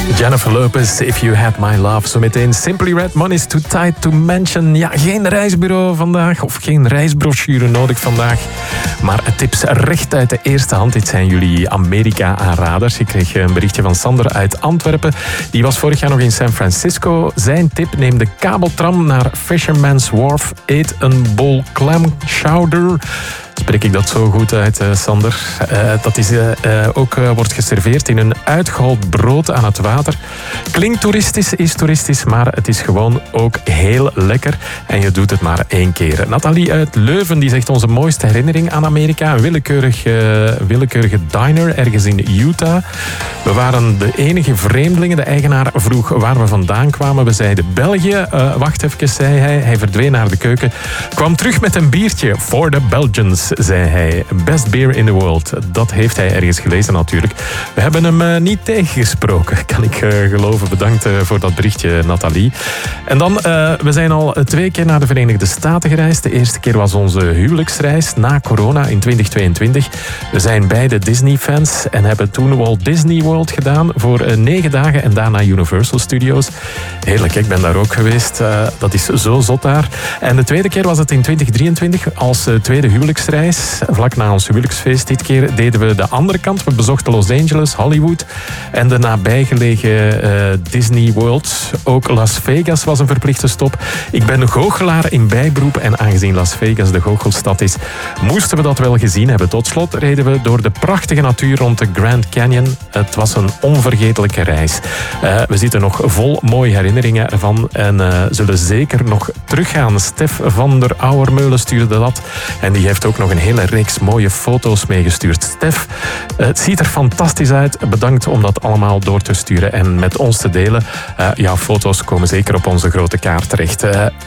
Jennifer Lopez, If You Had My Love. Zometeen Simply Red, Money's Too Tight to Mention. Ja, geen reisbureau vandaag of geen reisbrochure nodig vandaag. Maar tips recht uit de eerste hand. Dit zijn jullie Amerika-aanraders. Ik kreeg een berichtje van Sander uit Antwerpen. Die was vorig jaar nog in San Francisco. Zijn tip: neem de kabeltram naar Fisherman's Wharf. Eet een bol clam chowder. Spreek ik dat zo goed uit, Sander? Dat is, ook wordt geserveerd in een uitgehold brood aan het water. Klinkt toeristisch, is toeristisch, maar het is gewoon ook heel lekker. En je doet het maar 1 keer. Nathalie uit Leuven die zegt onze mooiste herinnering aan Amerika. Een willekeurige diner ergens in Utah. We waren de enige vreemdelingen. De eigenaar vroeg waar we vandaan kwamen. We zeiden België. Wacht even, zei hij. Hij verdween naar de keuken. Kwam terug met een biertje. For the Belgians, zei hij. Best beer in the world. Dat heeft hij ergens gelezen natuurlijk. We hebben hem niet tegengesproken, kan ik geloven. Bedankt voor dat berichtje, Nathalie. En dan, we zijn al 2 keer naar de Verenigde Staten gereisd. De eerste keer was onze huwelijksreis na corona in 2022. We zijn beide Disney-fans en hebben toen Walt Disney World gedaan voor 9 dagen en daarna Universal Studios. Heerlijk, ik ben daar ook geweest. Dat is zo zot daar. En de tweede keer was het in 2023 als tweede huwelijksreis. Vlak na ons huwelijksfeest. Dit keer deden we de andere kant. We bezochten Los Angeles, Hollywood en de nabijgelegen Disney World. Ook Las Vegas was een verplichte stop. Ik ben goochelaar in bijberoep en aangezien Las Vegas de goochelstad is, moesten we dat wel gezien hebben. Tot slot reden we door de prachtige natuur rond de Grand Canyon. Het was een onvergetelijke reis. We zitten nog vol mooie herinneringen ervan en zullen zeker nog teruggaan. Stef van der Ouwermeulen stuurde dat en die heeft ook nog een hele reeks mooie foto's meegestuurd. Stef, het ziet er fantastisch uit. Bedankt om dat allemaal door te sturen en met ons te delen. Jouw foto's komen zeker op onze grote kaart terecht.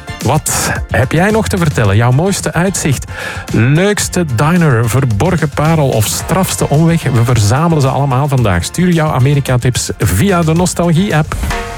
Wat heb jij nog te vertellen? Jouw mooiste uitzicht, leukste diner, verborgen parel of strafste omweg? We verzamelen ze allemaal vandaag. Stuur jouw Amerika-tips via de Nostalgie-app.